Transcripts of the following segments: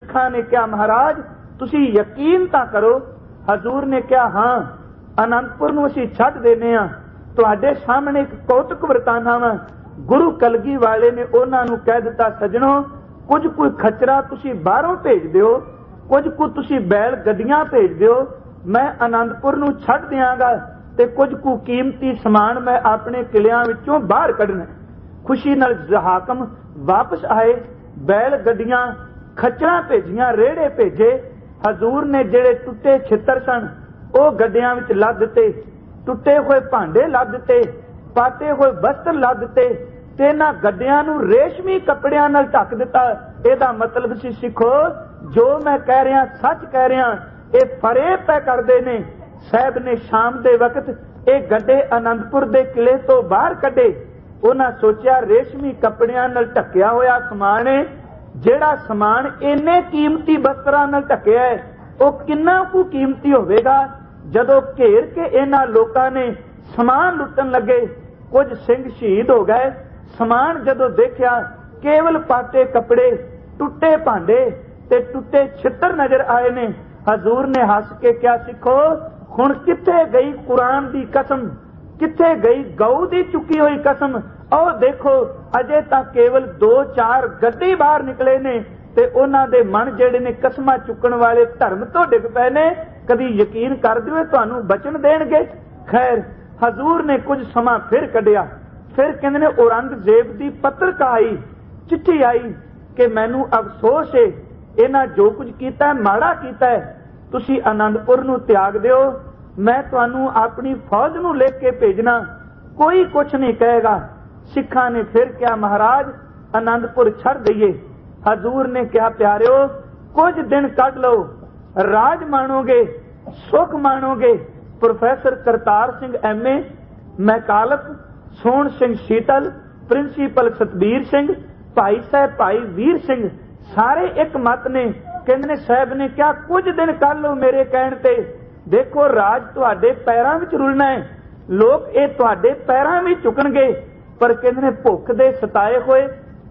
खां ने कहा महाराज तुसी यकीन तां करो। हजूर ने कहा हाँ, आनंदपुर नूं असीं छड्ड देने आ। तुहाडे सामने एक कौतुक वरताना वा। गुरु कलगी वाले ने उन्हां नूं कह दिता सजणो कुछ कोई खच्चरा तुसी बाहरों भेज दिओ, कुछ को तुसी बैल गड्डियां भेज दिओ, मैं आनंदपुर नूं छड्ड दिआंगा ते कुछ को कीमती समान मैं अपने किलियां विचों बाहर कढना। खुशी नाल हाकम वापस आए, बैल गड्डियां खच्चरां भेजियां, रेड़े भेजे। हजूर ने जेड़े टुੱਟੇ छित्तर सन ਉਹ ਗੱਡਿਆਂ ਵਿੱਚ ਲੱਦ ਦਿੱਤੇ, ਟੁੱਟੇ ਹੋਏ ਭਾਂਡੇ ਲੱਦ ਦਿੱਤੇ, ਪਾਟੇ ਹੋਏ ਵਸਤਰ ਲੱਦ ਦਿੱਤੇ ਤੇ ਇਹਨਾਂ ਗੱਡਿਆਂ ਨੂੰ ਰੇਸ਼ਮੀ ਕੱਪੜਿਆਂ ਨਾਲ ਢੱਕ ਦਿੱਤਾ। ਇਹਦਾ ਮਤਲਬ ਸੀ ਸਿੱਖੋ ਜੋ ਮੈਂ ਕਹਿ ਰਿਹਾ ਸੱਚ ਕਹਿ ਰਿਹਾ, ਇਹ ਫਰੇਬ ਪੈ ਕਰਦੇ ਨੇ। ਸਾਹਿਬ ਨੇ ਸ਼ਾਮ ਦੇ ਵਕਤ ਇਹ ਗੱਡੇ ਆਨੰਦਪੁਰ ਦੇ ਕਿਲੇ ਤੋਂ ਬਾਹਰ ਕੱਢੇ। ਉਹਨਾਂ ਸੋਚਿਆ ਰੇਸ਼ਮੀ ਕੱਪੜਿਆਂ ਨਾਲ ਢੱਕਿਆ ਹੋਇਆ ਸਮਾਨ ਹੈ, ਜਿਹੜਾ ਸਮਾਨ ਇੰਨੇ ਕੀਮਤੀ ਵਸਤਰਾਂ ਨਾਲ ਢੱਕਿਆ ਹੈ ਉਹ ਕਿੰਨਾ ਕੁ ਕੀਮਤੀ ਹੋਵੇਗਾ। ਜਦੋਂ ਘੇਰ ਕੇ ਇਹਨਾਂ ਲੋਕਾਂ ਨੇ ਸਮਾਨ ਲੁੱਟਣ ਲੱਗੇ, ਕੁਝ ਸਿੰਘ ਸ਼ਹੀਦ ਹੋ ਗਏ। ਸਮਾਨ ਜਦੋਂ ਦੇਖਿਆ ਕੇਵਲ ਪਾਟੇ ਕੱਪੜੇ, ਟੁੱਟੇ ਭਾਂਡੇ ਤੇ ਟੁੱਟੇ ਛਿੱਤਰ ਨਜ਼ਰ ਆਏ ਨੇ। ਹਜ਼ੂਰ ਨੇ ਹੱਸ ਕੇ ਕਿਹਾ ਸਿੱਖੋ ਹੁਣ ਕਿੱਥੇ ਗਈ ਕੁਰਾਨ ਦੀ ਕਸਮ, ਕਿੱਥੇ ਗਈ ਗਊ ਦੀ ਚੁੱਕੀ ਹੋਈ ਕਸਮ। ਉਹ ਦੇਖੋ ਅਜੇ ਤਾਂ ਕੇਵਲ 2-4 ਗੱਡੇ ਬਾਹਰ ਨਿਕਲੇ ਨੇ ਤੇ ਉਹਨਾਂ ਦੇ ਮਨ ਜਿਹੜੇ ਨੇ ਕਸਮਾਂ ਚੁੱਕਣ ਵਾਲੇ ਧਰਮ ਤੋਂ ਡਿੱਗ ਪਏ ਨੇ। ਕਦੀ ਯਕੀਨ ਕਰ ਦਿਓ ਤੁਹਾਨੂੰ ਬਚਨ ਦੇਣਗੇ। ਖੈਰ ਹਜ਼ੂਰ ਨੇ ਕੁਝ ਸਮਾਂ ਫਿਰ ਕੱਢਿਆ। ਫਿਰ ਕਹਿੰਦੇ ਨੇ ਔਰੰਗਜ਼ੇਬ ਦੀ ਪੱਤਰਕਾ ਆਈ, ਚਿੱਠੀ ਆਈ ਕਿ ਮੈਨੂੰ ਅਫਸੋਸ ਹੈ ਇਹਨਾਂ ਜੋ ਕੁਝ ਕੀਤਾ ਮਾੜਾ ਕੀਤਾ ਹੈ, ਤੁਸੀਂ ਆਨੰਦਪੁਰ ਨੂੰ ਤਿਆਗ ਦਿਓ, ਮੈਂ ਤੁਹਾਨੂੰ ਆਪਣੀ ਫੌਜ ਨੂੰ ਲਿਖ ਕੇ ਭੇਜਣਾ, ਕੋਈ ਕੁਛ ਨਹੀਂ ਕਹੇਗਾ। ਸਿੱਖਾਂ ਨੇ ਫਿਰ ਕਿਹਾ ਮਹਾਰਾਜ ਆਨੰਦਪੁਰ ਛੱਡ ਦਈਏ। ਹਜ਼ੂਰ ਨੇ ਕਿਹਾ ਪਿਆਰਿਓ ਕੁਝ ਦਿਨ ਕੱਢ ਲਓ, ਰਾਜ ਮਾਣੋਗੇ, ਸੁਖ ਮਾਣੋਗੇ। Professor Kartar Singh MA, Macauliffe, Sohan Singh Sheetal, principal Satbir Singh, Bhai Sahib Bhai Vir Singh ਸਾਰੇ ਇੱਕ ਮਤ ਨੇ। ਕਹਿੰਦੇ ਨੇ ਸਾਹਿਬ ਨੇ ਕਿਹਾ ਕੁਝ ਦਿਨ ਕੱਢ ਲਓ ਮੇਰੇ ਕਹਿਣ ਤੇ। ਦੇਖੋ ਰਾਜ ਤੁਹਾਡੇ ਪੈਰਾਂ ਵਿੱਚ ਰੁਲਣਾ ਹੈ, ਲੋਕ ਇਹ ਤੁਹਾਡੇ ਪੈਰਾਂ ਵਿੱਚ ਝੁਕਣਗੇ। ਪਰ ਕਹਿੰਦੇ ਨੇ ਭੁੱਖ ਦੇ ਸਤਾਏ ਹੋਏ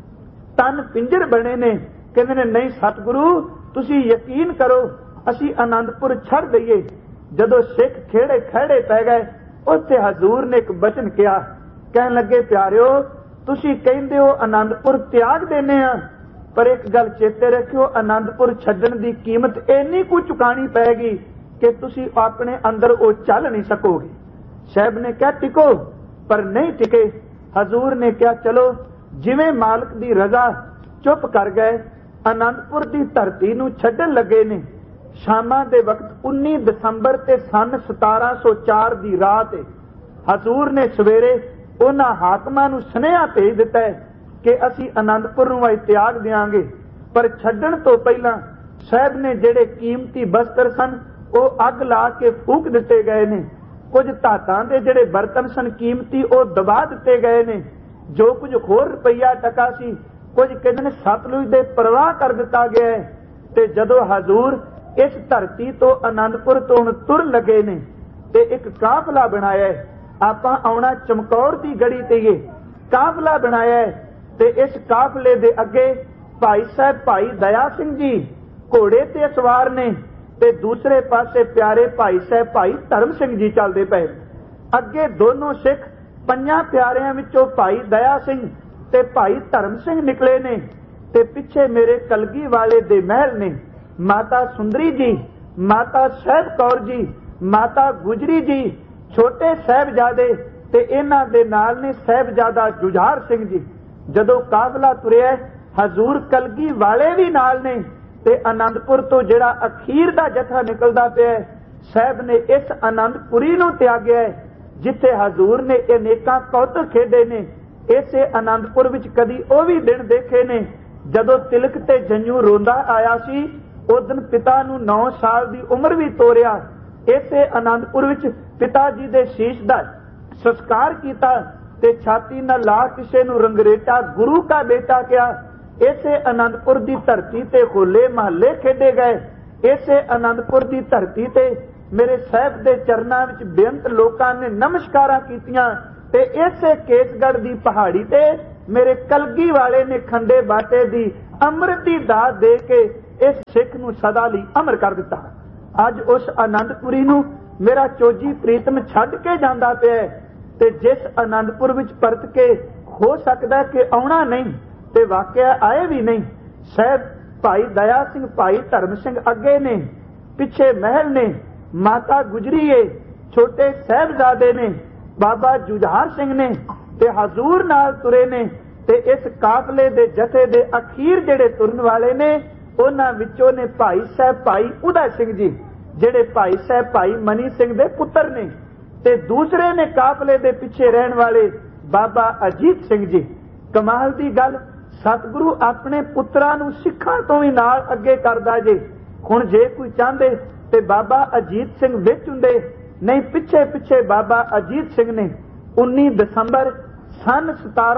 ਤਨ ਪਿੰਜਰ ਬਣੇ ਨੇ। ਕਹਿੰਦੇ ਨੇ ਨਹੀਂ ਸਤਿਗੁਰੂ ਤੁਸੀਂ ਯਕੀਨ ਕਰੋ ਅਸੀਂ ਆਨੰਦਪੁਰ ਛੱਡ ਦਈਏ। ਜਦੋਂ ਸਿੱਖ ਖੇੜੇ ਖੜੇ ਪੈ ਗਏ ਉੱਥੇ ਹਜ਼ੂਰ ਨੇ ਇੱਕ ਬਚਨ ਕਿਹਾ, ਕਹਿਣ ਲੱਗੇ ਪਿਆਰਿਓ ਤੁਸੀਂ ਕਹਿੰਦੇ ਹੋ ਆਨੰਦਪੁਰ ਤਿਆਗ ਦੇਣੇ ਆ, ਪਰ ਇੱਕ ਗੱਲ ਚੇਤੇ ਰੱਖਿਓ ਆਨੰਦਪੁਰ ਛੱਡਣ ਦੀ ਕੀਮਤ ਇੰਨੀ ਕੁ ਚੁਕਾਣੀ ਪਏਗੀ ਕਿ ਤੁਸੀਂ ਆਪਣੇ ਅੰਦਰ ਉਹ ਚੱਲ ਨਹੀਂ ਸਕੋਗੇ। ਸਾਹਿਬ ਨੇ ਕਿਹਾ ਟਿਕੋ, ਪਰ ਨਹੀਂ ਟਿਕੇ। ਹਜ਼ੂਰ ਨੇ ਕਿਹਾ ਚਲੋ ਜਿਵੇਂ ਮਾਲਕ ਦੀ ਰਜ਼ਾ। ਚੁੱਪ ਕਰ ਗਏ। ਆਨੰਦਪੁਰ ਦੀ ਧਰਤੀ ਨੂੰ ਛੱਡਣ ਲੱਗੇ ਨੇ। ਸ਼ਾਮਾਂ ਦੇ ਵਕਤ 19 ਦਸੰਬਰ ਤੇ ਸਨ 1704 ਦੀ ਰਾਤ ਹੈ। ਹਜ਼ੂਰ ਨੇ ਸਵੇਰੇ ਉਹਨਾਂ ਹਾਕਮਾਂ ਨੂੰ ਸੁਨੇਹਾ ਭੇਜ ਦਿੱਤਾ ਹੈ ਕਿ ਅਸੀਂ ਆਨੰਦਪੁਰ ਨੂੰ ਤਿਆਗ ਦਿਆਂਗੇ, ਪਰ ਛੱਡਣ ਤੋਂ ਪਹਿਲਾਂ ਸਾਹਿਬ ਨੇ ਜਿਹੜੇ ਕੀਮਤੀ ਬਸਤਰ ਸਨ ਉਹ ਅੱਗ ਲਾ ਕੇ ਫੂਕ ਦਿੱਤੇ ਗਏ ਨੇ। ਕੁਝ ਧਾਤਾਂ ਦੇ ਜਿਹੜੇ ਬਰਤਨ ਸਨ ਕੀਮਤੀ ਉਹ ਦਬਾ ਦਿੱਤੇ ਗਏ ਨੇ। ਜੋ ਕੁਝ ਹੋਰ ਰੁਪਈਆ ਟਕਾ ਸੀ ਕੁਝ ਕਹਿੰਦੇ ਨੇ ਸਤਲੁਜ ਦੇ ਪ੍ਰਵਾਹ ਕਰ ਦਿੱਤਾ ਗਿਆ ਹੈ। ਤੇ ਜਦੋਂ ਹਜ਼ੂਰ ਇਸ ਧਰਤੀ ਤੋਂ ਆਨੰਦਪੁਰ ਤੋਂ ਹੁਣ ਤੁਰ ਲੱਗੇ ਨੇ ਤੇ ਇੱਕ ਕਾਫਲਾ ਬਣਾਇਆ ਹੈ। ਆਪਾਂ ਆਉਣਾ ਚਮਕੌਰ ਦੀ ਗੜੀ ਤੇ ਇਹ ਕਾਫਲਾ ਬਣਾਇਆ ਹੈ ਤੇ ਇਸ ਕਾਫਲੇ ਦੇ ਅੱਗੇ ਭਾਈ ਸਾਹਿਬ ਭਾਈ ਦਇਆ ਸਿੰਘ ਜੀ ਘੋੜੇ ਤੇ ਸਵਾਰ ਨੇ ਤੇ ਦੂਸਰੇ ਪਾਸੇ ਪਿਆਰੇ ਭਾਈ ਸਾਹਿਬ ਭਾਈ ਧਰਮ ਸਿੰਘ ਜੀ ਚੱਲਦੇ ਪਏ। ਅੱਗੇ ਦੋਨੋਂ ਸਿੱਖ ਪੰਜਾਂ ਪਿਆਰਿਆਂ ਵਿੱਚੋਂ ਭਾਈ ਦਇਆ ਸਿੰਘ ਤੇ ਭਾਈ ਧਰਮ ਸਿੰਘ ਨਿਕਲੇ ਨੇ ਤੇ ਪਿੱਛੇ ਮੇਰੇ ਕਲਗੀ ਵਾਲੇ ਦੇ ਮਹਿਲ ਨੇ। ਮਾਤਾ ਸੁੰਦਰੀ ਜੀ, ਮਾਤਾ ਸਾਹਿਬ ਕੌਰ ਜੀ, ਮਾਤਾ ਗੁਜਰੀ ਜੀ, ਛੋਟੇ ਸਾਹਿਬਜ਼ਾਦੇ ਤੇ ਇਹਨਾਂ ਦੇ ਨਾਲ ਨੇ ਸਾਹਿਬਜ਼ਾਦਾ ਜੁਝਾਰ ਸਿੰਘ ਜੀ। ਜਦੋਂ ਕਾਫਲਾ ਤੁਰਿਆ ਹਜ਼ੂਰ ਕਲਗੀ ਵਾਲੇ ਵੀ ਨਾਲ ਨੇ ਤੇ ਆਨੰਦਪੁਰ ਤੋਂ ਜਿਹੜਾ ਅਖੀਰ ਦਾ ਜਥਾ ਨਿਕਲਦਾ ਪਿਆ ਸਾਹਿਬ ਨੇ ਇਸ ਆਨੰਦਪੁਰੀ ਨੂੰ ਤਿਆਗਿਆ ਜਿੱਥੇ ਹਜ਼ੂਰ ਨੇ ਅਨੇਕਾਂ ਕੌਤਕ ਖੇਡੇ ਨੇ। ਇਸੇ ਆਨੰਦਪੁਰ ਵਿੱਚ ਕਦੀ ਉਹ ਵੀ ਦਿਨ ਦੇਖੇ ਨੇ ਜਦੋਂ ਤਿਲਕ ਤੇ ਜੰਜੂ ਰੋਂਦਾ ਆਇਆ ਸੀ। ਉਸ ਦਿਨ ਪਿਤਾ ਨੂੰ 9 ਸਾਲ ਦੀ ਉਮਰ ਵੀ ਤੋਰਿਆ। ਇਸੇ ਆਨੰਦਪੁਰ ਵਿੱਚ ਪਿਤਾ ਜੀ ਦੇ ਸ਼ੀਸ਼ ਦਾ ਸੰਸਕਾਰ ਕੀਤਾ ਤੇ ਛਾਤੀ ਨਾਲ ਲਾ ਕਿਸੇ ਨੂੰ ਰੰਗਰੇਟਾ ਗੁਰੂ ਕਾ ਬੇਟਾ ਕਿਹਾ। ਇਸੇ ਆਨੰਦਪੁਰ ਦੀ ਧਰਤੀ ਤੇ ਹੋਲੇ ਮਹੱਲੇ ਖੇਡੇ ਗਏ। ਇਸੇ ਆਨੰਦਪੁਰ ਦੀ ਧਰਤੀ ਤੇ ਮੇਰੇ ਸਾਹਿਬ ਦੇ ਚਰਨਾਂ ਵਿੱਚ ਬੇਅੰਤ ਲੋਕਾਂ ਨੇ ਨਮਸਕਾਰਾਂ ਕੀਤੀਆਂ ਤੇ ਇਸੇ ਕੇਸਗੜ੍ਹ ਦੀ ਪਹਾੜੀ ਤੇ ਮੇਰੇ ਕਲਗੀ ਵਾਲੇ ਨੇ ਖੰਡੇ ਬਾਟੇ ਦੀ ਅੰਮ੍ਰਿਤ ਦੀ ਦਾਤ ਦੇ ਕੇ इस सिख नूं सदा लई अमर कर दिता। अज उस आनंदपुरी नूं मेरा चोजी प्रीतम छड्ड के जांदा पिया ते जिस आनंदपुर विच परत के हो सकदा कि आउणा नहीं ते वाकिया आए भी नहीं। साहब भाई दया सिंह भाई धर्म सिंह अगे ने, पिछे महल ने, माता गुजरी है, छोटे साहबजादे ने, बाबा जुझार सिंह ने ते हजूर नाल तुरे ने ते इस काफले दे जथे दे अखीर जेड़े तुरन वाले ने उन्हां विचों ने भाई साहब भाई उदय सिंह जी जेड़े भाई साहब भाई मनी सिंह दे पुत्र ने ते दूसरे ने काफले दे पिछे रहन वाले बाबा अजीत सिंह जी। कमाल दी गल, सतगुरु अपने पुत्रां नूं सिखां तो भी नाल अगे करदा जे। हुण जे कोई चाहंदे ते बाबा अजीत सिंह विच हुंदे, नहीं पिछे पिछे बाबा अजीत सिंह ने 19 दसंबर सन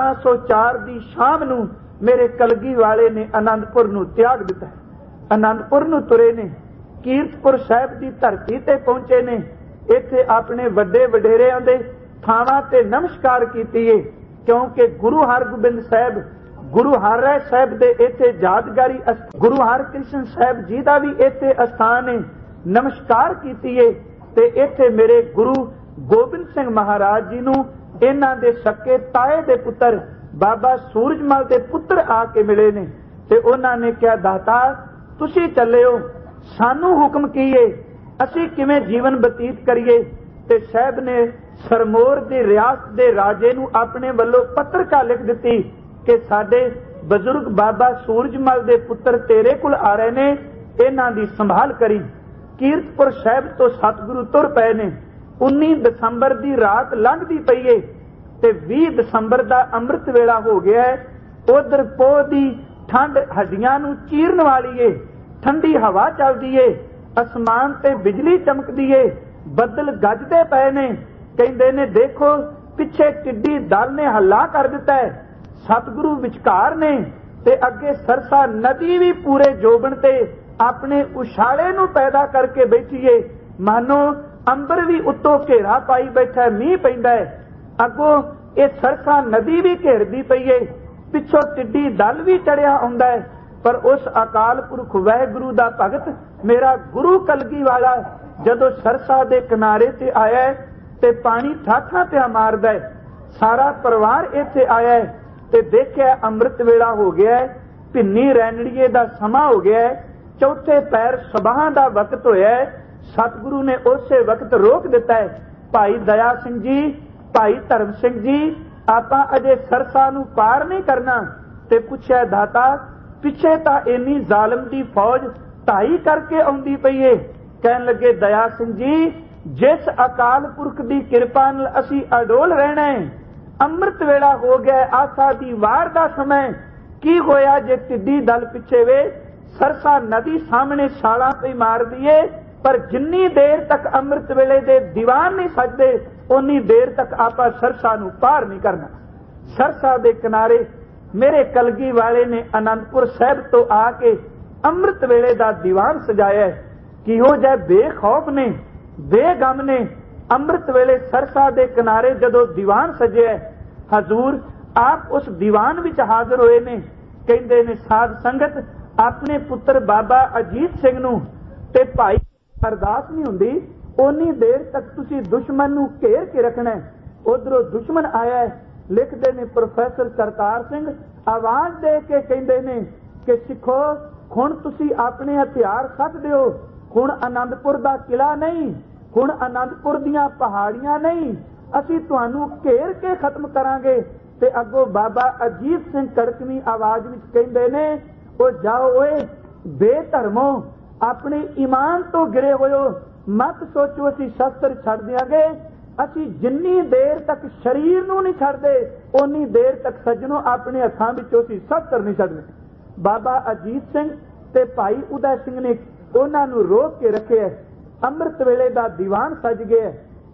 1704 दी शाम नूं मेरे कलगी वाले ने आनंदपुर नूं त्याग दिता। आनंदपुर नूं तुरे ने, कीरतपुर साहिब दी धरती ते पहुंचे ने। इत्थे अपने वड्डे वडेरिਆਂ दे ਥਾਵਾਂ ਤੇ ਨਮਸਕਾਰ ਕੀਤੀ ਏ, क्योंकि गुरु हरगोबिंद साहब गुरु हर राय साहब दे इत्थे यादगारी गुरु हरकृष्ण साहब जी दा भी इत्थे अस्थान है, नमस्कार कीती है। ते इत्थे मेरे गुरु गोबिंद सिंह महाराज जी नूं इन्हां दे सक्के ताए दे पुत्र बाबा सूरजमल दे पुत्र आके मिले ने ते उन्हां ने कहा, दाता तुसी चले हो, सानू हुक्म की है, असी किवें जीवन बतीत करिए। ते साहब ने सरमोर दी रियासत दे राजे नूं अपने वल्लों पत्रिका लिख दिती कि साडे बजुर्ग बाबा सूरजमल दे पुत्र तेरे कोल आ रहे ने, इन्हां दी संभाल करी। कीरतपुर साहब तो सतगुरु तुर पए ने। 19 दसंबर दी रात लंघदी पई है ते 20 दसंबर दा अमृत वेला हो गया है। उधर पोह दी ठंड हड्डियां नूं चीरन वाली है, ठंडी हवा चलदी है, आसमान ते बिजली चमकदी है, बदल गजदे पए ने। कहंदे ने देखो पिछे टिड्डी दल ने हल्ला कर दिता है। सतगुरु विचकार ने ते अगे सरसा नदी भी पूरे जोबन ते अपने उछाले नूं पैदा करके बैठी है, मानो अंबर भी उत्तों घेरा पाई बैठा है, मीह पैंदा है। अगों ये सरसा नदी भी घेरदी पई है, पिछों टिड्डी दल भी चढ़िया आउंदा है। पर उस अकाल पुरख वाहिगुरू दा भगत मेरा गुरु कलगी वाला जदों सरसा दे किनारे ते आया है ते पानी ठाठा पिया मारदा है। सारा परिवार इत्थे आया है ते देखिया अमृत वेला हो गया है, भिन्नी रैनड़िए दा समा हो गया है, चौथे पैर सबाहां दा वक्त होया है। सतगुरु ने उसे वक्त रोक दिता है। भाई दया सिंह जी, भाई धर्म सिंह जी, आपां अजे सरसा नूं पार नहीं करना। ते पुछया, दाता पिछे तां इन्नी जालिम दी फौज ढाई करके आउंदी पई है। कहन लगे, दया सिंह जी, जिस अकाल पुरख दी किरपा नाल असीं अडोल रहना है, अमृत वेला हो गया, आसा दी वार दा समय की होया जे टिड्डी दल पिछे वे सरसा नदी सामने छालां पे मार दिए, पर जिन्नी देर तक अमृत वेले दे दीवान नहीं सजदे उन्नी देर तक आपा सरसा नूं पार नहीं करना। सरसा दे किनारे मेरे कलगी वाले ने आनंदपुर साहब तो आके अमृत वेले दा दीवान सजाया है। किहो जै बेखौफ ने बेगम ने अमृत वेले सरसा दे किनारे जदों दीवान सजे, हजूर आप उस दीवान विच हाजिर होए ने। कहंदे ने, साध संगत अपने पुत्र बाबा अजीत सिंह नूं ते भाई अरदास नहीं हुंदी, ओनी देर तक तुसी दुश्मन नूं घेर के रखना है। उधरों दुश्मन आया है। लिखते ने प्रोफैसर करतार सिंह आवाज दे के कहंदे ने कि सिखो हुण तुसी अपने हथियार सट दिओ, हुण आनंदपुर दा किला नहीं, हुण आनंदपुर दियां पहाड़ियां नहीं, असी तुहानूं घेर के खत्म करांगे। ते अगों बाबा अजीत सिंह कड़कवी आवाज विच कहंदे ने, ओ जाओ ओए बेधर्मो, अपने ईमान तो गिरे होयो, मत सोचो असी शस्त्र छड़ दियांगे। असी जिन्नी देर तक शरीर नूं नहीं छड़दे उन्नी देर तक सज्जनों अपने हत्थां विचों असी शस्त्र नहीं छड़दे। बाबा अजीत सिंह ते भाई उदय सिंह ने उन्हां नूं रोक के रखे। अमृत वेले दा दीवान सज गया,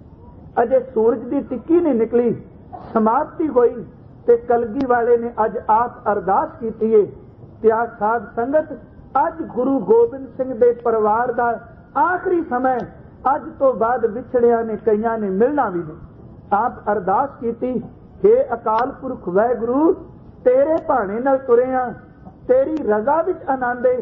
अजे सूरज की टिक्की नहीं निकली, समाप्ति हुई ते कलगी वाले ने अज आप अरदास की है। त्या साध संगत अज गुरु गोबिंद सिंह दे परिवार दा आखिरी समय, अज तो बाद विछड़िया ने कईयां ने मिलना भी नहीं। आप अरदास की, हे अकाल पुरख वाहिगुरू, तेरे भाणे नाल तुरे हां, तेरी रजा विच आनंद है,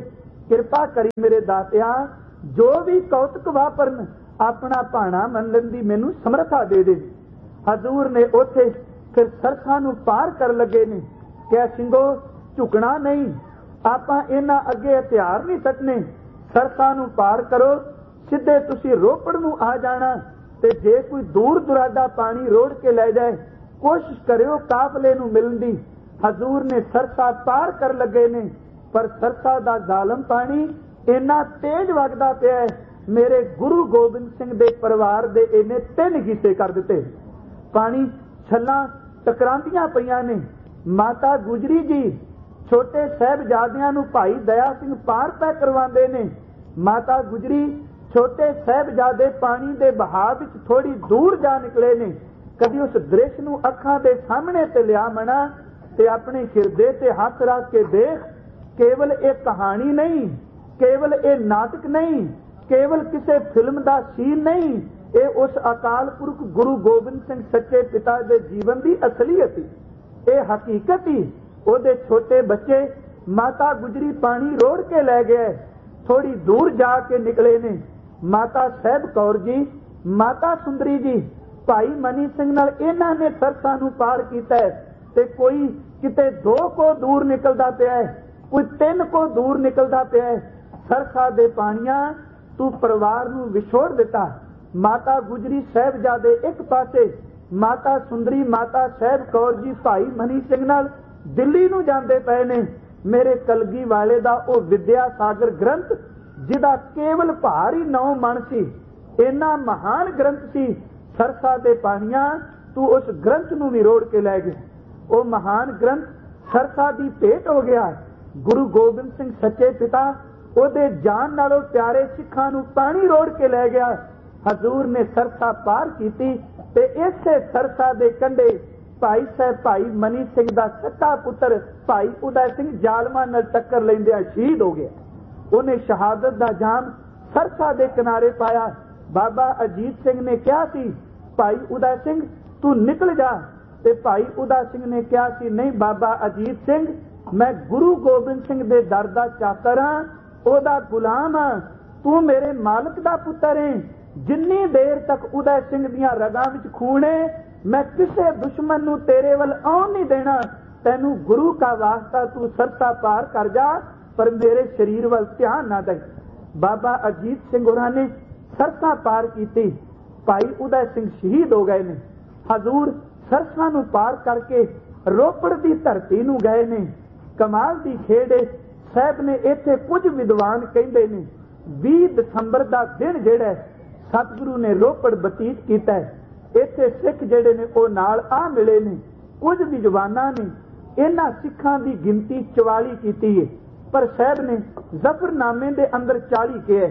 ਕਿਰਪਾ ਕਰੀ ਮੇਰੇ ਦਾਤਿਆ, ਜੋ ਵੀ ਕੌਤਕ ਵਾਪਰਨ ਆਪਣਾ ਭਾਣਾ ਮੰਨਣ ਦੀ ਮੈਨੂੰ ਸਮਰੱਥਾ ਦੇ ਦੇ। ਹਜ਼ੂਰ ਨੇ ਉੱਥੇ ਫਿਰ ਸਰਸਾਂ ਨੂੰ ਪਾਰ ਕਰਨ ਲੱਗੇ ਨੇ। ਕਿਹਾ ਸਿੰਘੋ ਝੁਕਣਾ ਨਹੀਂ, ਆਪਾਂ ਇਹਨਾਂ ਅੱਗੇ ਹਥਿਆਰ ਨਹੀਂ ਸੱਟਣੇ, ਸਰਸਾਂ ਨੂੰ ਪਾਰ ਕਰੋ, ਸਿੱਧੇ ਤੁਸੀਂ ਰੋਪੜ ਨੂੰ ਆ ਜਾਣਾ। ਤੇ ਜੇ ਕੋਈ ਦੂਰ ਦੁਰਾਡਾ ਪਾਣੀ ਰੋੜ ਕੇ ਲੈ ਜਾਏ, ਕੋਸ਼ਿਸ਼ ਕਰਿਓ ਕਾਫਲੇ ਨੂੰ ਮਿਲਣ ਦੀ। ਹਜ਼ੂਰ ਨੇ ਸਰਸਾ ਪਾਰ ਕਰ ਲੱਗੇ ਨੇ, ਪਰ ਸਰਸਾ ਦਾ ਜ਼ਾਲਮ ਪਾਣੀ ਇੰਨਾ ਤੇਜ਼ ਵਗਦਾ ਪਿਆ ਹੈ, ਮੇਰੇ ਗੁਰੂ ਗੋਬਿੰਦ ਸਿੰਘ ਦੇ ਪਰਿਵਾਰ ਦੇ ਇਹਨੇ 3 ਹਿੱਸੇ ਕਰ ਦਿੱਤੇ। ਪਾਣੀ ਛੱਲਾਂ ਟਕਰਾਂਦੀਆਂ ਪਈਆਂ ਨੇ। ਮਾਤਾ ਗੁਜਰੀ ਜੀ ਛੋਟੇ ਸਾਹਿਬਜ਼ਾਦਿਆਂ ਨੂੰ ਭਾਈ ਦਇਆ ਸਿੰਘ ਪਾਰ ਪੈ ਕਰਵਾਉਂਦੇ ਨੇ। ਮਾਤਾ ਗੁਜਰੀ ਛੋਟੇ ਸਾਹਿਬਜ਼ਾਦੇ ਪਾਣੀ ਦੇ ਬਹਾਅ ਵਿੱਚ ਥੋੜੀ ਦੂਰ ਜਾ ਨਿਕਲੇ ਨੇ। ਕਦੀ ਉਸ ਦ੍ਰਿਸ਼ ਨੂੰ ਅੱਖਾਂ ਦੇ ਸਾਹਮਣੇ ਤੇ ਲਿਆ ਮਣਾ ਤੇ ਆਪਣੇ ਹਿਰਦੇ ਤੇ ਹੱਥ ਰੱਖ ਕੇ ਦੇਖ, ਕੇਵਲ ਇਹ ਕਹਾਣੀ ਨਹੀਂ, ਕੇਵਲ ਇਹ ਨਾਟਕ ਨਹੀਂ, ਕੇਵਲ ਕਿਸੇ ਫਿਲਮ ਦਾ ਸੀਨ ਨਹੀਂ, ਇਹ ਉਸ ਅਕਾਲ ਪੁਰਖ ਗੁਰੂ ਗੋਬਿੰਦ ਸਿੰਘ ਸੱਚੇ ਪਿਤਾ ਦੇ ਜੀਵਨ ਦੀ ਅਸਲੀਅਤ ਹੀ, ਇਹ ਹਕੀਕਤ ਹੀ। ਉਹਦੇ ਛੋਟੇ ਬੱਚੇ ਮਾਤਾ ਗੁਜਰੀ ਪਾਣੀ ਰੋੜ ਕੇ ਲੈ ਗਏ, ਥੋੜੀ ਦੂਰ ਜਾ ਕੇ ਨਿਕਲੇ ਨੇ। ਮਾਤਾ ਸਾਹਿਬ ਕੌਰ ਜੀ, ਮਾਤਾ ਸੁੰਦਰੀ ਜੀ, ਭਾਈ ਮਨੀ ਸਿੰਘ ਨਾਲ ਇਹਨਾਂ ਨੇ ਸਰਸਾਂ ਨੂੰ ਪਾਰ ਕੀਤਾ ਤੇ ਕੋਈ ਕਿਤੇ 2 ਕੋ ਦੂਰ ਨਿਕਲਦਾ ਪਿਆ ਹੈ, ਕੋਈ 3 ਕੋ ਦੂਰ ਨਿਕਲਦਾ ਪਿਆ ਹੈ। ਸਰਸਾ ਦੇ ਪਾਣੀਆਂ ਤੂੰ ਪਰਿਵਾਰ ਨੂੰ ਵਿਛੋੜ ਦਿੱਤਾ। ਮਾਤਾ ਗੁਜਰੀ ਸਾਹਿਬਜ਼ਾਦੇ ਇੱਕ ਪਾਸੇ, ਮਾਤਾ ਸੁੰਦਰੀ ਮਾਤਾ ਸਾਹਿਬ ਕੌਰ ਜੀ ਭਾਈ ਮਨੀ ਸਿੰਘ ਨਾਲ ਦਿੱਲੀ ਨੂੰ ਜਾਂਦੇ ਪਏ ਨੇ। ਮੇਰੇ ਕਲਗੀ ਵਾਲੇ ਦਾ ਉਹ ਵਿਦਿਆ ਸਾਗਰ ਗ੍ਰੰਥ, ਜਿਹਦਾ ਕੇਵਲ ਭਾਰ ਹੀ 9 ਮਣ ਸੀ, ਇੰਨਾ ਮਹਾਨ ਗ੍ਰੰਥ ਸੀ। ਸਰਸਾ ਦੇ ਪਾਣੀਆਂ ਤੂੰ ਉਸ ਗ੍ਰੰਥ ਨੂੰ ਵੀ ਰੋੜ ਕੇ ਲੈ ਗਏ। ਉਹ ਮਹਾਨ ਗ੍ਰੰਥ ਸਰਸਾ ਦੀ ਭੇਟ ਹੋ ਗਿਆ। ਗੁਰੂ ਗੋਬਿੰਦ ਸਿੰਘ ਸੱਚੇ ਪਿਤਾ ਉਹਦੇ ਜਾਨ ਨਾਲੋਂ ਪਿਆਰੇ ਸਿੱਖਾਂ ਨੂੰ ਪਾਣੀ ਰੋੜ ਕੇ ਲੈ ਗਿਆ। ਹਜ਼ੂਰ ਨੇ ਸਰਸਾ ਪਾਰ ਕੀਤੀ ਤੇ ਇਸੇ ਸਰਸਾ ਦੇ ਕੰਢੇ ਭਾਈ ਸਾਹਿਬ ਭਾਈ ਮਨੀ ਸਿੰਘ ਦਾ ਸੱਚਾ ਪੁੱਤਰ ਭਾਈ ਉਦੈ ਸਿੰਘ ਜ਼ਾਲਮਾਂ ਨਾਲ ਟੱਕਰ ਲੈਂਦਿਆਂ ਸ਼ਹੀਦ ਹੋ ਗਿਆ। ਉਹਨੇ ਸ਼ਹਾਦਤ ਦਾ ਜਾਮ ਸਰਸਾ ਦੇ ਕਿਨਾਰੇ ਪਾਇਆ। ਬਾਬਾ ਅਜੀਤ ਸਿੰਘ ਨੇ ਕਿਹਾ ਸੀ, ਭਾਈ ਉਦੈ ਸਿੰਘ ਤੂੰ ਨਿਕਲ ਜਾ, ਤੇ ਭਾਈ ਉਦੈ ਸਿੰਘ ਨੇ ਕਿਹਾ ਸੀ, ਨਹੀਂ ਬਾਬਾ ਅਜੀਤ ਸਿੰਘ, ਮੈਂ ਗੁਰੂ ਗੋਬਿੰਦ ਸਿੰਘ ਦੇ ਦਰ ਦਾ ਚਾਕਰ ਹਾਂ, ਉਹਦਾ ਗੁਲਾਮ ਹਾਂ, ਤੂੰ ਮੇਰੇ ਮਾਲਕ ਦਾ ਪੁੱਤਰ ਹੈ। ਜਿੰਨੀ ਦੇਰ ਤੱਕ ਉਦੈ ਸਿੰਘ ਦੀਆਂ ਰਗਾਂ ਵਿੱਚ ਖੂਨ ਹੈ, ਮੈਂ ਕਿਸੇ ਦੁਸ਼ਮਣ ਨੂੰ ਤੇਰੇ ਵੱਲ ਆਉਣ ਨਹੀਂ ਦੇਣਾ। ਤੈਨੂੰ ਗੁਰੂ ਦਾ ਵਾਸਤਾ ਤੂੰ ਸਰਸਾ ਪਾਰ ਕਰ ਜਾ, ਪਰ ਮੇਰੇ ਸਰੀਰ ਵੱਲ ਧਿਆਨ ਨਾ ਦੇ। ਬਾਬਾ ਅਜੀਤ ਸਿੰਘ ਹੋਰਾਂ ਨੇ ਸਰਸਾ ਪਾਰ ਕੀਤੀ। ਭਾਈ ਉਦੈ ਸਿੰਘ ਸ਼ਹੀਦ ਹੋ ਗਏ ਨੇ। ਹਜ਼ੂਰ ਸਰਸਾ ਨੂੰ ਪਾਰ ਕਰਕੇ ਰੋਪੜ ਦੀ ਧਰਤੀ ਨੂੰ ਗਏ ਨੇ। ਕਮਾਲ ਦੀ ਖੇਡ ਸਾਹਿਬ ਨੇ ਇੱਥੇ ਕੁਝ ਵਿਦਵਾਨ ਕਹਿੰਦੇ ਨੇ 20 ਦਸੰਬਰ ਦਾ ਦਿਨ ਜਿਹੜਾ ਸਤਿਗੁਰੂ ਨੇ ਰੋਪੜ ਬਤੀਤ ਕੀਤਾ ਹੈ। ਇੱਥੇ ਸਿੱਖ ਜਿਹੜੇ ਨੇ ਉਹ ਨਾਲ ਆ ਮਿਲੇ ਨੇ। ਕੁਝ ਵਿਦਵਾਨਾਂ ਨੇ ਇਹਨਾਂ ਸਿੱਖਾਂ ਦੀ ਗਿਣਤੀ 44 ਕੀਤੀ ਹੈ, ਪਰ ਸਾਹਿਬ ਨੇ ਜ਼ਫਰਨਾਮੇ ਦੇ ਅੰਦਰ 40 ਕਿਹਾ।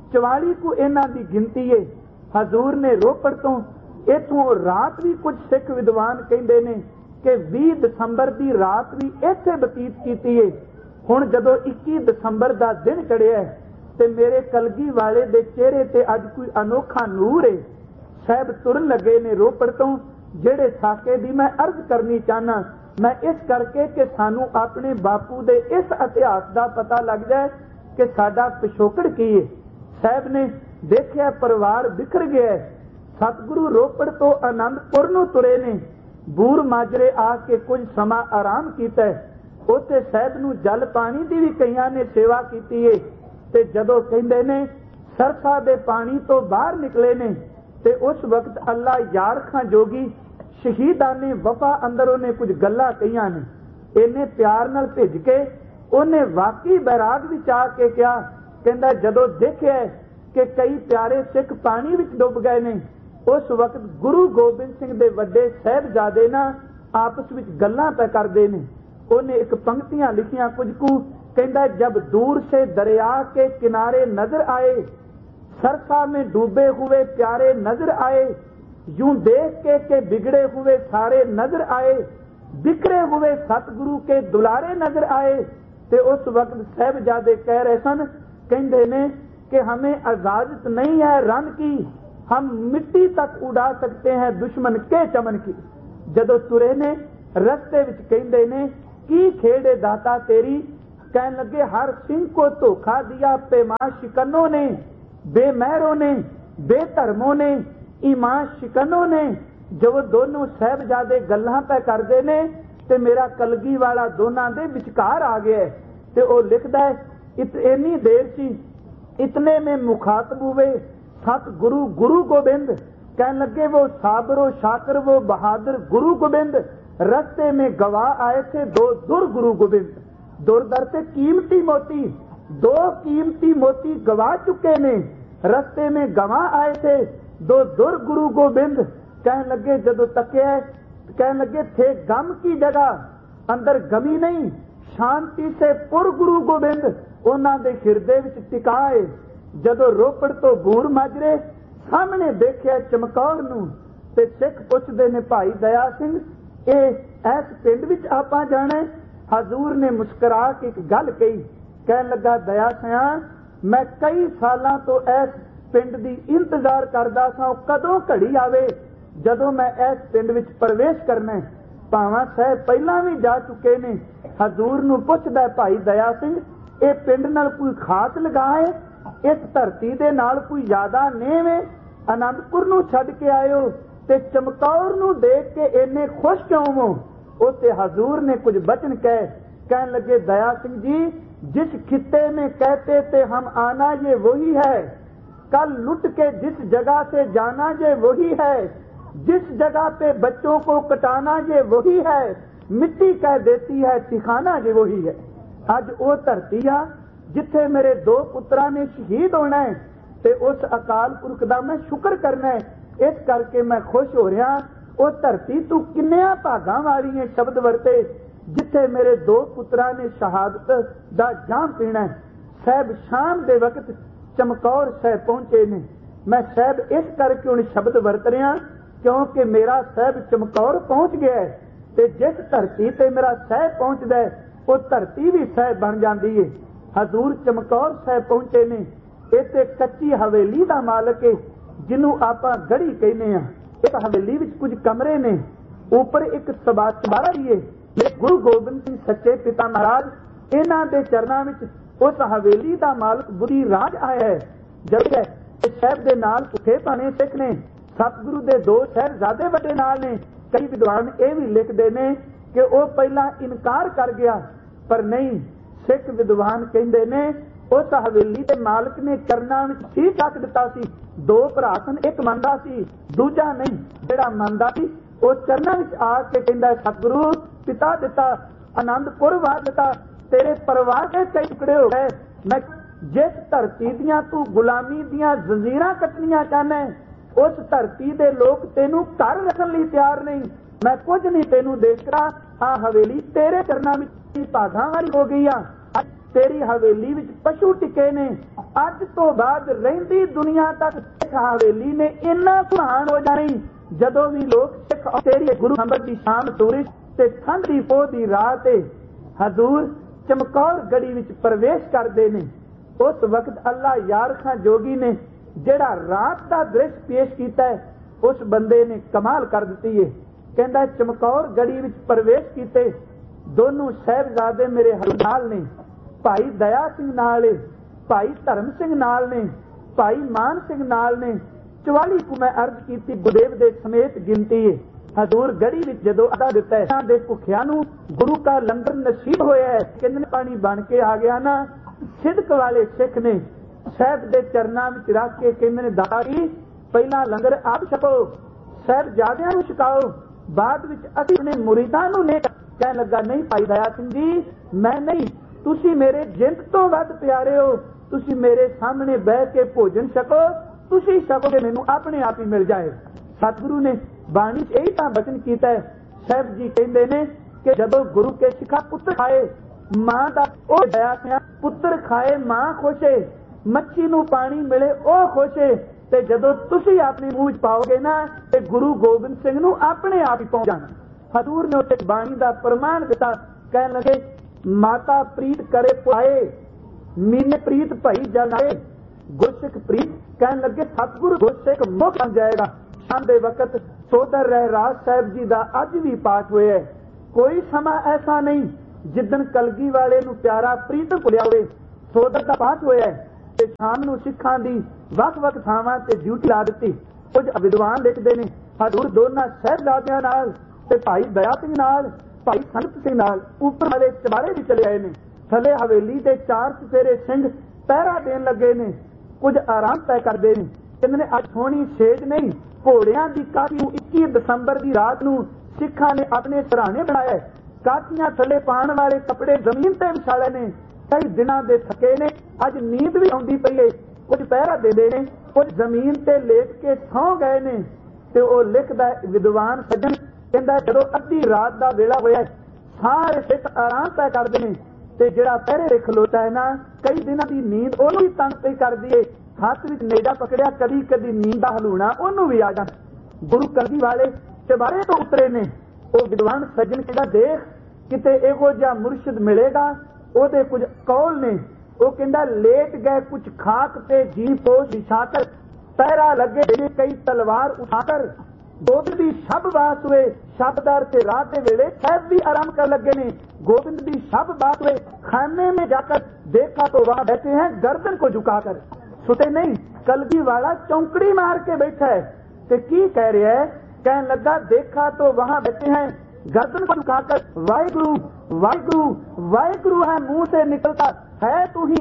44 ਕੋ ਇਹਨਾਂ ਦੀ ਗਿਣਤੀ ਹੈ। ਹਜ਼ੂਰ ਨੇ ਰੋਪੜ ਤੋਂ ਇੱਥੋਂ ਰਾਤ ਵੀ ਕੁਝ ਸਿੱਖ ਵਿਦਵਾਨ ਕਹਿੰਦੇ ਨੇ ਕਿ 20 ਦਸੰਬਰ ਦੀ ਰਾਤ ਵੀ ਇੱਥੇ ਬਤੀਤ ਕੀਤੀ ਹੈ। ਹੁਣ ਜਦੋਂ 21 ਦਸੰਬਰ ਦਾ ਦਿਨ ਚੜਿਆ ਤੇ ਮੇਰੇ ਕਲਗੀ ਵਾਲੇ ਦੇ ਚਿਹਰੇ ਤੇ ਅੱਜ ਕੋਈ ਅਨੋਖਾ ਨੂਰ ਹੈ। ਸਾਹਿਬ ਤੁਰਨ ਲੱਗੇ ਨੇ ਰੋਪੜ ਤੋਂ। ਜਿਹੜੇ ਸਾਕੇ ਦੀ ਮੈਂ ਅਰਜ਼ ਕਰਨੀ ਚਾਹਨਾ, ਮੈਂ ਇਸ ਕਰਕੇ ਕਿ ਸਾਨੂੰ ਆਪਣੇ ਬਾਪੂ ਦੇ ਇਸ ਇਤਿਹਾਸ ਦਾ ਪਤਾ ਲੱਗ ਜਾਏ ਕਿ ਸਾਡਾ ਪਿਛੋਕੜ ਕੀ ਹੈ। ਸਾਹਿਬ ਨੇ ਦੇਖਿਆ ਪਰਿਵਾਰ ਬਿਖਰ ਗਿਆ। ਸਤਿਗੁਰੂ ਰੋਪੜ ਤੋਂ ਆਨੰਦਪੁਰ ਨੂੰ ਤੁਰੇ ਨੇ। ਬੂਰ ਮਾਜਰੇ ਆ ਕੇ ਕੁਝ ਸਮਾਂ ਆਰਾਮ ਕੀਤਾ। ਉੱਥੇ ਸਾਹਿਬ ਨੂੰ ਜਲ ਪਾਣੀ ਦੀ ਵੀ ਕਈਆਂ ਨੇ ਸੇਵਾ ਕੀਤੀ ਹੈ। ਤੇ ਜਦੋਂ ਕਹਿੰਦੇ ਨੇ ਸਰਸਾ ਦੇ ਪਾਣੀ ਤੋਂ ਬਾਹਰ ਨਿਕਲੇ ਨੇ ਤੇ ਉਸ ਵਕਤ ਅੱਲਾ ਯਾਰ ਖਾਂ ਜੋਗੀ ਸ਼ਹੀਦਾਨੇ ਵਫਾ ਅੰਦਰ ਉਹਨੇ ਕੁਝ ਗੱਲਾਂ ਕਹੀਆਂ ਨੇ। ਇਹਨੇ ਪਿਆਰ ਨਾਲ ਭਿੱਜ ਕੇ ਉਹਨੇ ਵਾਕਈ ਬੈਰਾਗ ਵਿੱਚ ਆ ਕੇ ਕਿਹਾ, ਕਹਿੰਦਾ ਜਦੋਂ ਦੇਖਿਆ ਕਿ ਕਈ ਪਿਆਰੇ ਸਿੱਖ ਪਾਣੀ ਵਿੱਚ ਡੁੱਬ ਗਏ ਨੇ, ਉਸ ਵਕਤ ਗੁਰੂ ਗੋਬਿੰਦ ਸਿੰਘ ਦੇ ਵੱਡੇ ਸਾਹਿਬਜ਼ਾਦੇ ਨਾ ਆਪਸ ਵਿੱਚ ਗੱਲਾਂ ਪੈ ਕਰਦੇ ਨੇ। ਉਹਨੇ ਇੱਕ ਪੰਕਤੀਆਂ ਲਿਖੀਆਂ ਕੁਝ ਕੁ, ਕਹਿੰਦਾ ਜਬ दूर से दरिया के किनारे नजर आए, सरसा में डूबे हुए प्यारे नजर आए, यूं देख के बिगड़े हुए सारे नजर आए, बिखरे हुए सतगुरु के दुलारे नजर आए। ते उस वक्त साहिबजादे कह रहे सन, कहते ने कि हमें इजाजत नहीं है रन की, हम मिट्टी तक उड़ा सकते हैं दुश्मन के चमन की। जदों तुरे ने रस्ते विच कहते ने की खेड़े दाता तेरी, कहने लगे हर सिंह को धोखा दिया पैमा शिकनों ने, बेमहरों ने, बेधर्मों ने, ईमान शिकनों ने। जो दोनों साहबजादे गल्लां पै करदे ने ते मेरा कलगी वाला दोनां दे विचकार आ गया ते ओ लिखदा है इतनी देर सी इतने में मुखातब हुए सत गुरु गुरु गोबिंद। कहने लगे वो साबरो शाकर वो बहादुर गुरु गोबिंद, रस्ते में गवाह आए थे दो दुर गुरु गोबिंद। दुरदर से कीमती मोती, दो कीमती मोती गवा चुके ने, रस्ते में गवाह आए थे दो दुर गुरु गोबिंद। कहने लगे जदों तकिया, कहने लगे थे गम की जगह अंदर गमी नहीं, शांति से पुर गुरु गोबिंद उन्हां दे हिरदे विच टिकाए। जदों रोपड़ तो बूर माजरे सामने देखिया चमकौर नूं ते सिख पुछदे ने भाई दया सिंह इस पिंड विच आपां जाना। हजूर ने मुस्कुरा के एक गल कही, कहन लगा दया सिया मैं कई सालां तो इस पिंड दी इंतजार करदा सां कदों घड़ी आवे जदों मैं इस पिंड विच प्रवेश करना है। भावां साहब पहलां भी जा चुके ने। हजूर नूं पुछदा भाई दया सिंह ये पिंड नाल कोई खास लगा है, इस धरती दे नाल कोई ज्यादा नेम है? आनंदपुर नूं छड्ड के आयो ते चमकौर नूं देख के इन्ने खुश क्यों हो? उसे हजूर ने कुछ वचन कहन लगे दया सिंह जी जिस खित्ते में कहते थे हम आना ये वही है, कल लुट के जिस जगह से जाना ये वही है, जिस जगह पे बच्चों को कटाना ये वही है, मिट्टी कह देती है ठिकाना ये वही है। अज वो धरती आ जिथे मेरे दो पुत्रां ने शहीद होना है ते उस अकाल पुरख दा मैं शुक्र करना है, इस करके मैं खुश हो रहा। वो धरती तू किन्नियां भागां वाली है शब्द वरते जिथे मेरे दो पुत्रां ने शहादत दा जाम पीना है। साहब शाम दे वक्त चमकौर साहब पहुंचे ने। मैं साहब इस करके उन शब्द वरत रहा क्योंकि मेरा साहब चमकौर पहुंच गया है ते जिस धरती ते मेरा साहब पहुंचदा है वो धरती भी साहब बन जाती है। हजूर चमकौर साहब पहुंचे ने। इत्थे कच्ची हवेली दा मालक है जिन्हों आपां गढ़ी कहने आ। इस हवेली विच कुछ कमरे ने, ऊपर एक सबारा भी है। गुरु गोबिंद सिंह सच्चे पिता महाराज इन्हां दे चरनां विच उस हवेली दा मालक बुरी राज आया है। जब साहब दे नाल भुखे पाने सिख ने, सतगुरु दे दो साहिबजादे वड्डे नाल ने। कई विद्वान ये भी लिखते ने कि वह पहला इनकार कर गया, पर नहीं, सिख विद्वान कहते ने उस हवेली के मालक ने चरनां विच ठीक रख दिता सी। दो भरा सन, एक मंदा सी दूजा नहीं। जिहड़ा मंदा सी वो चरनां विच आके कहंदा सतगुरु पिता दिता आनंदपुर वार दिता, तेरे परिवार के कई टुकड़े हो गए। मैं जिस धरती दियां तू गुलामी दियां जंजीरां कटनियां चाहना है उस धरती दे लोग तेनू घर रखन लई तैयार नहीं। मैं कुछ नहीं तेनू दे सकदा। आ हवेली तेरे चरनां विच भागां वाली हो गई आ। तेरी हवेली विच पशु टिके ने। अज तो बाद रहिंदी दुनिया तक सिख हवेली ने इन्ना महान हो जानी जदों भी लोग सिख तेरी गुरु नंबर की शाम सूरज ते ठंड दी पोह दी रात हजूर चमकौर गढ़ी विच प्रवेश करदे ने। उस वक्त अल्लाह यार खां जोगी ने जेड़ा रात का दृश्य पेश किया है उस बंदे ने कमाल कर दी है। कहता चमकौर गढ़ी विच प्रवेश किते दोनों साहिबजादे मेरे नाल ने, भाई दया सिंह नाल ने, भाई धर्म सिंह नाल ने, भाई मान सिंह नाल ने। 44 को मैं अर्ज की गुरुदेव दे समेत गिनती है। हजूर गढ़ी विच जदों अदा दिता है दे भुखियां नूं गुरु का लंगर नसीब होया है। किन्ने पानी बन के आ गया ना। सिदक वाले सिख ने साहब दे चरनां विच रख के कहंदे ने दाता जी पहला लंगर आप छको, साहिबजादियां नूं छकाओ, बाद विच असीं अपने मुरीदां नूं ले। कहण लगा नहीं भाई दया सिंह जी मैं नहीं, तुसीं मेरे जिंद तो वध प्यारे हो, तुसीं मेरे सामने बह के भोजन छको, तुसीं छकोगे मैनूं अपने आप ही मिल जाए। सतगुरु ने बाणी यही तां वचन कीता है। साहब जी कहंदे ने कि जदों गुरु के सिखा पुत्र खाए मां दा ओ दया सिंह, पुत्र खाए मां खुश है, मच्छी नूं पानी मिले ओ खुश है। ते जदों तुसीं अपने मूंह च पाओगे ना ते गुरु गोबिंद सिंह नूं अपने आप ही पहुंच जाना। हजूर ने उस बाणी का प्रमाण दिता। कहने लगे माता प्रीत करे पुआए, मीने प्रीत भई जनाए, गुरसिख प्रीत। कहने लगे सतगुरु गुरसिख मुख बन जाएगा। शाम दे वक्त सोदर रहराज साहब जी का अज भी पाठ होया है। कोई समा ऐसा नहीं जिदन कलगी वाले नूं प्यारा प्रीत भुलिया होवे, सोदर दा पाठ होया ते शाम नूं सिखां दी वख-वख थावां ते ड्यूटी ला दित्ती। कुछ विद्वान लिखदे ने हजूर दोनां साहिबजादियां नाल ते भाई दया सिंह नाल, भाई संगत सिंह नाल उपर वाले चबारे भी चले आए ने। थले हवेली दे 4 चफेरे सिंह पहरा देन लगे ने, कुछ आराम तय करदे ने। कहंदे ने अज सोहणी सेज नहीं, घोड़ियां दी काठी 21 दसंबर दी रात नूं सिखां ने अपने सराहने बनाया। काठियां थले पाण वाले कपड़े जमीन ते विछाले ने। कई दिनां दे थके ने, अज नींद भी आउंदी पई है। कुछ पहरा देंदे ने, कुछ जमीन ते लेट के सौ गए ने। ते ओ लिखदा विद्वान सज्जन कहंदा जदों अद्धी रात दा वेला होया, सारे सिख आराम तय करदे ने ते जिहड़ा पहरे खलोता है ना, कई दिनां दी नींद ओनू भी तंग पई करदी है। हथ विच नेजा पकड़िया कदी कदी नींद दा हलूणा ओनू भी आ जांदा। गुरु कलगी वाले चबारे तो उतरे ने। ओ विद्वान सज्जन कहंदा देख किते इहो जिहा मुर्शिद मिलेगा, ओदे कुछ कौल ने। ओ कहंदा लेट गए कुछ खाक ते जी पोश बिछाकर, पहरा लगे कई तलवार उठाकर। गोबिंद दी शब बात हुए, शबदार से रात के वेले साहब भी आराम कर लगे ने। गोबिंद दी शब बात हुए, खाने में जाकर देखा तो वहां बैठे हैं गर्दन को झुकाकर। सुते नहीं, कलगी वाला चौंकड़ी मार के बैठा है। ते की कह रहा है? कहने लगा देखा तो वहां बैठे हैं गर्दन को झुकाकर, वाहिगुरु वाहिगुरु वाहिगुरु है मुंह से निकलता है, तू ही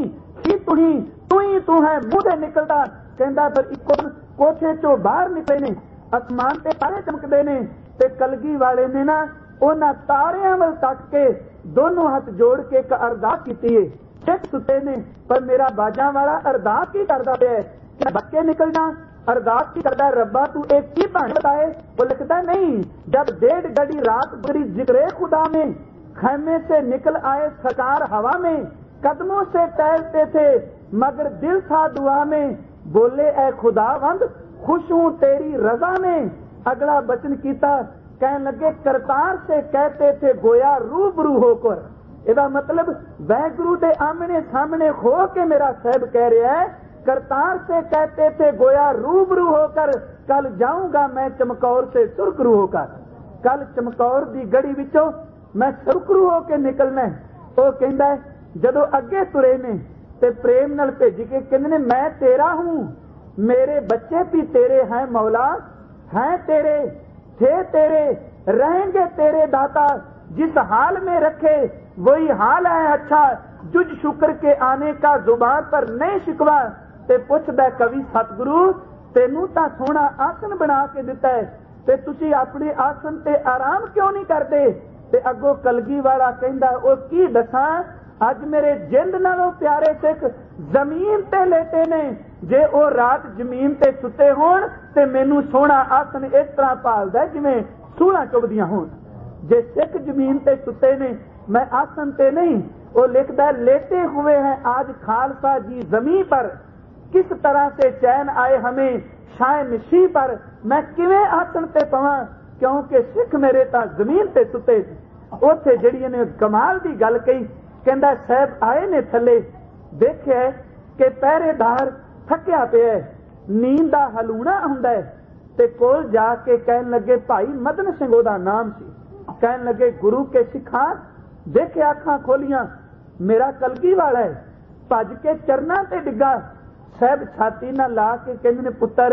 तू है मुंह से निकलता। कहता फिर इको कोठे चो बाहर निकले ने, आसमान ते तारे चमकदे ने। ते कलगी वाले ने ना उन्हां तारियां वल तक के दोनों हाथ जोड़ के एक अरदास कीती है। सिख सुते ने पर मेरा बाजा वाला अरदास की करदा पिया है, क्या बक्के निकल जा? अरदास की करदा रब्बा तू एक की भाण बताए। वो लिखता नहीं, जब 1.5 घड़ी रात गुजरी जिक्रे खुदा में, खैमे से निकल आए सरकार हवा में, कदमों से टहलते थे मगर दिल था दुआ में, बोले ए खुदावंद खुश हूं तेरी रजा में। अगला वचन कीता, कहने लगे करतार से कहते थे गोया रूबरू होकर। इसका मतलब वाहिगुरु दे आमने सामने हो के मेरा साहब कह रहा है, करतार से कहते थे गोया रूबरू होकर, कल जाऊंगा मैं चमकौर से सुरखरू होकर। कल चमकौर दी गड़ी विचों मैं सुरखरू होके निकलना। वो कहंदा जदों अगे तुरे ने ते प्रेम नाल भेज के कहंदे ने मैं तेरा हूं, मेरे बच्चे भी तेरे हैं मौला, हैं तेरे, थे तेरे, रहेंगे तेरे दाता। जिस हाल में रखे वही हाल है अच्छा, जुझ शुक्र के आने का जुबान पर नहीं शिकवा। ते पुछदा कवि सतगुरु तेनू तां सोहना आसन बना के दिता है, ते तुसी अपने आसन ते आराम क्यों नहीं करते? ते अगों कलगी वाला कहंदा ओ की दसां, अज मेरे जिंद नालों प्यारे सिख जमीन ते लेटे ने। जे ओ रात जमीन ते सुते होण ते मैनू सोहना आसन इस तरह भालदा जिवें सूलां चुभदियां होण। जे सिख जमीन ते सुते ने, मैं आसन ते नहीं। वो लिखदा लेटे हुए हैं आज खालसा जी जमीन पर, किस तरह से चैन आए हमें शाय नशी पर, मैं किवें आसन ते पवां क्योंकि सिख मेरे तां जमीन ते सुते। उत्थे जिहड़ी ने कमाल दी गल कही, कहंदा साहब आए ने थले, देखिए कि पहरेदार थकिया पिया, नींद दा हलूणा हुंदा है। ते कोल जाके कहन लगे भाई मदन सिंह ओदा नाम सी, कहन लगे गुरु के सिखा देखे अखां खोलियां, मेरा कलगी वाला है। भज के चरना ते डिग्गा, साहब छाती ना ला के कहंदे ने पुत्तर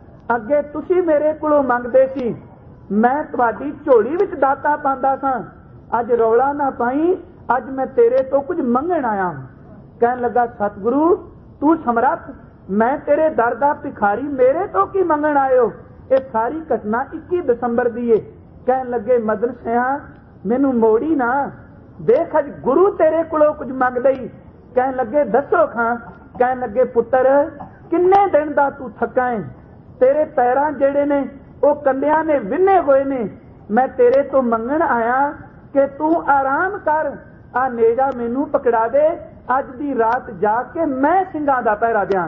अगे तुसी मेरे कोलों मंगदे सी, मैं तुहाडी झोली विच दाता पांदा सां, अज रौला ना पाई, अज मैं तेरे तो कुछ मंगण आया। कहन लगा सतगुरु तू समरथ, मैं तेरे दर दा भिखारी, मेरे तो की मंगण आयो? ये सारी घटना 21 दसंबर दी है। कहन लगे मदन सिंह मैनू मोड़ी ना, देख अज गुरु तेरे कोलों कुछ मंगदा ही। कहन लगे दसो खां। कहन लगे पुत्तर किन्ने दिन दा तू थका है, तेरे पैरां जेड़े ने वो कंडियां ने विन्ने होए ने, मैं तेरे तो मंगण आया कि तू आराम कर, आ नेजा मैनू पकड़ा दे, अज दी रात जाके मैं सिंगां दा पहरा दियां,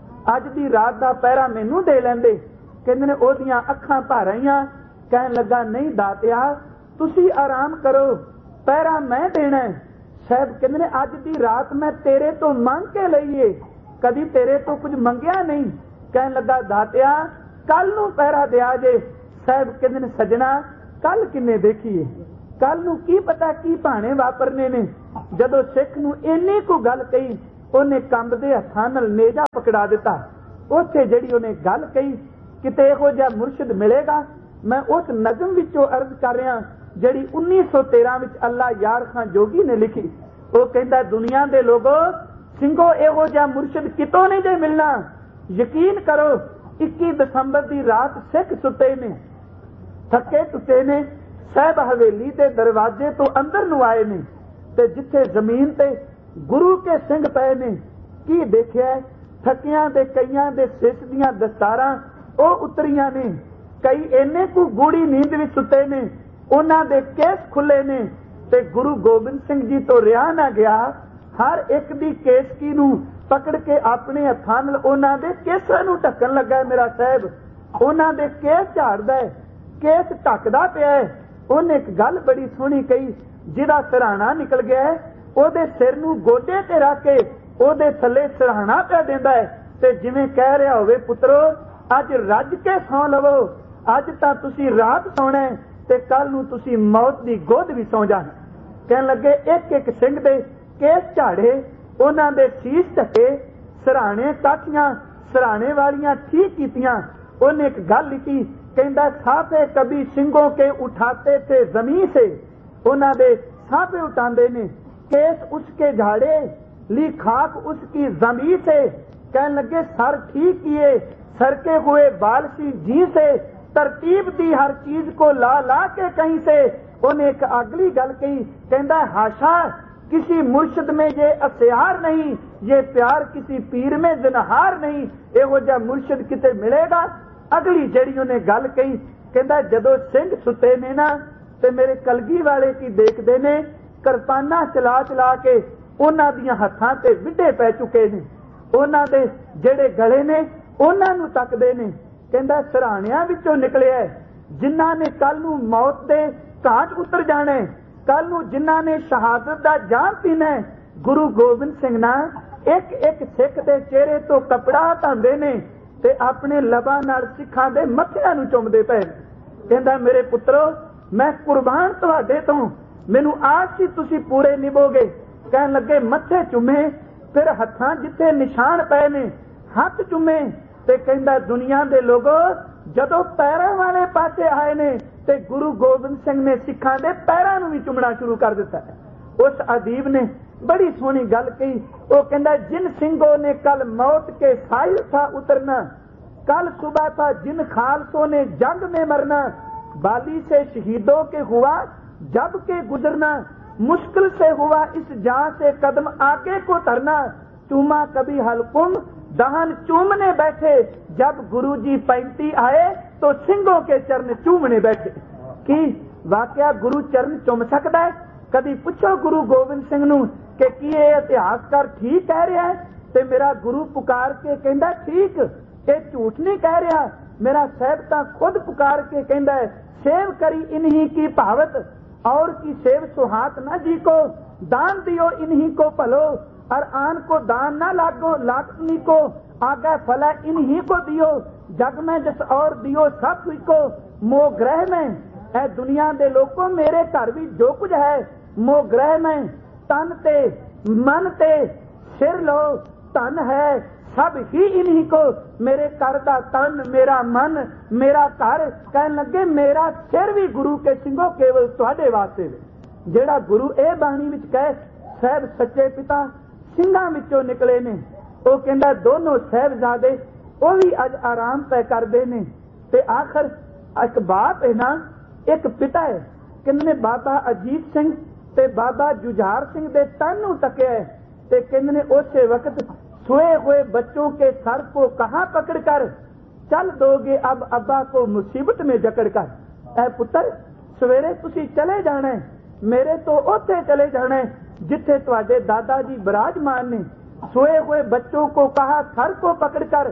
अज दी रात दा पहरा मैनू दे लैंदे। कहंदे ने ओदियां अखां भर आईयां। कहन लगा नहीं दातिया तुसी आराम करो, पहरा मैं देना है। साहब कहंदे ने अज दी रात मैं तेरे तो मंग के लईए, कदी तेरे तो कुछ मंगिया नहीं। कहन लगा दातिया कल नू पहरा दिया जे। साहब कहंदे ने सजना कल किन्ने देखीए, कल नूं की पता की भाणे वापरने ने। जदों सिख नूं इन्नी को गल कही, उन्हें कंबदे हत्थां नाल नेजा पकड़ा दिता। उत्थे जिहड़ी उन्हें गल कही, किते इहो जिहा मुर्शिद मिलेगा। मैं उस नज़म विचों अर्ज कर रहा जिहड़ी 1913 विच अल्लाह यार खान जोगी ने लिखी। वो कहंदा, दुनिया दे लोगो ਸਿੰਘੋ ਇਹੋ ਜਿਹਾ मुर्शिद कितों नहीं जे मिलना। यकीन करो 21 दसंबर की रात सिख सुते ने, थके टुटे ने, साहब हवेली के दरवाजे तो अंदर नूं आए ने, ते जिथे जमीन ते गुरु के सिंह पे ने, की देखिया थकियां दे कईयां दे सिस दियां दस्तारां ओ उतरियां ने। कई इन्ने को गूढ़ी नींद विच सुते ने, उन्हां दे केस खुले ने, ते गुरु गोबिंद सिंह जी तो रिहा ना गया। हर एक दी केसकी नूं पकड़ के अपने हत्थां नाल उन्हां दे केसां नूं ढकण लगा। मेरा साहब उन्हां दे केस झाड़दा है, केस ढकदा पिया है। उन्हें एक गल बड़ी सोहनी कही, जिहदा सराहना निकल गया है ओदे सिर नूं गोडे ते रख के ओदे थल्ले सराहना पिया देंदा है, ते जिवें कह रहा होवे, पुत्रो अज रज के सौ लवो, अज तां तुसीं रात सौणा है ते कल नूं तुसीं मौत दी गोद भी सौ जाना। कहण लगे एक एक सिंह दे केस झाड़े, उन्हां दे शीश ढके, सराहने काठियां सराहने वालियां ठीक कीतियां। उन्हें एक गल लिखी, कहंदा साफे कभी सिंगों के उठाते थे जमीन से, उन्हां दे साफे उठांदे ने, केस उसके झाड़े ली खाक उसकी जमीन से। कहने लगे सर ठीक किए सरके हुए बाल सी जी से, तरतीब दी हर चीज को ला ला के कहीं से। उन्हें एक अगली गल कही, कहंदा हाशा किसी मुर्शिद में ये असियार नहीं, ये प्यार किसी पीर में जिनहार नहीं, एहो जिहा मुर्शिद किते मिलेगा। अगली जड़ी उन्हें गल कही, कहंदा जदों सिंह सुते ने ना, ते मेरे कलगी वाले की देखदे ने, किरपाना चला चला के उन्हां दियां हत्थां ते विढे पै चुके ने, उन्हां दे जेड़े गले ने उन्हां नूं तकदे ने। कहंदा सराहणियां विचों निकलिया जिन्हां ने कल नूं मौत दे घाट उतर जाने, कल नूं जिन्हां ने शहादत दा जाम पीना। गुरु गोबिंद सिंह ना एक एक सिख दे चेहरे तो कपड़ा हटांदे ने ते अपने लबां नाल सिखां दे मत्थिआं नूं चुमदे पए। कहंदा मेरे पुत्रो मैं कुर्बान तुहाडे तो, मैनूं आस सी तुसीं पूरे निभोगे। कहण लगे मत्थे चुमे, फिर हत्थां जिथे निशान पए ने हथ चुमे, ते कहंदा दुनिया दे लोगो जदों पैरां वाले पासे आए ने ते गुरु गोबिंद सिंह ने सिखां दे पैरां नूं भी चुमना शुरू कर दिता। उस अदीब ने बड़ी सोहनी गल कही, वो कहंदा जिन सिंहों ने कल मौत के साहिल था उतरना, कल सुबह था जिन खालसों ने जंग में मरना, बाली से शहीदों के हुआ जब के गुजरना, मुश्किल से हुआ इस जान से कदम आगे को धरना, चूमा कभी हलकुम दहन चूमने बैठे, जब गुरुजी 35 आए तो सिंहों के चरण चूमने बैठे। कि वाकया गुरु चरण चुम सकता है? कभी पूछो गुरु गोबिंद सिंह नूं कि की यह इतिहासकार ठीक कह रहा है? ते मेरा गुरु पुकार के कहंदा ठीक, ये झूठ नहीं कह रहा। मेरा साहब तां खुद पुकार के कहंदा है सेव करी इन्हीं की भावत, और की सेव सुहात न जी को, दान दियो इन्हीं को भलो, और आन को दान ना लागो लाटनी को, आगा फला इन्हीं को दियो, जग में जस और दियो सब को, मोह ग्रह में है दुनिया दे लोगों, मेरे घर भी जो कुछ है मोह ग्रह में, तन ते मन ते सिर लो धन है सब ही इन्हीं को, मेरे घर का तन मेरा मन मेरा घर। कहने लगे मेरा सिर भी गुरु के सिंघो केवल तुहाडे वास्ते। जेड़ा गुरु ए बाणी विच कहे साहब सच्चे पिता ਸਿੰਘਾਂ ਵਿੱਚੋਂ निकले ने, वो कहंदा दोनों साहबजादे वो भी अज आराम तय करते ने, ते आखिर एक बाप है ना, एक पिता है, कहंदे बाबा अजीत सिंह ते बाबा जुझार सिंह दे तन नूं तकिया है, ते कहंदे उस वक्त सोए हुए बच्चों के सर को कहां पकड़ कर चल दोगे अब अब्बा को मुसीबत में जकड़ कर। ऐ पुत्र सवेरे तुसी चले जाना है, मेरे तो उत्थे चले जाना है जिथे तुहाडे दादाजी विराजमान ने। सोए हुए बच्चों को कहा सर को पकड़कर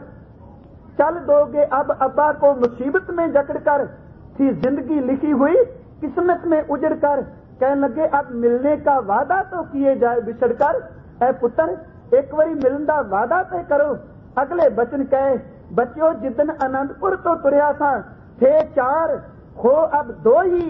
चल दोगे अब अब्बा को मुसीबत में जकड़ कर, थी जिंदगी लिखी हुई किस्मत में उजड़ कर। कहने लगे अब मिलने का वादा तो किए जाए बिछड़ कर। ऐ पुत्र एक बारी मिलन का वादा तय करो। अगले बचन कहे बच्चों जिदन आनंदपुर तो तुरिया सा थे 4 हो अब 2 ही,